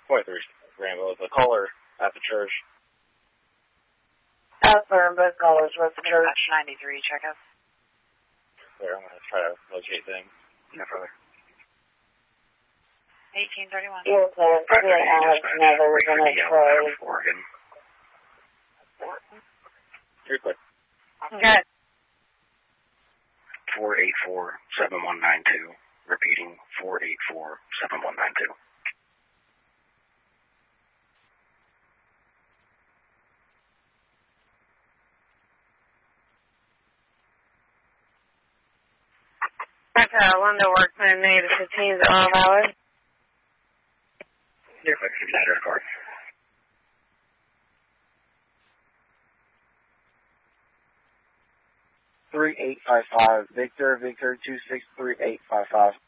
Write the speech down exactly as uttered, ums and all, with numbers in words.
twenty-three Rambo, the caller at the church. Affirm, both callers were at the church. ninety-three, check us. There, I'm going to try to locate them. Yeah, brother. eighteen thirty-one. You're clear. You're Alex Never going to close. Oregon. You're clear. Okay. four eight four, seven one nine two. Repeating, four eight four, seven one nine two. Okay, Linda Workman, native fifteen, is it all valid? You're clear. Address card. three eight five five, Victor, Victor, two six three eight five five.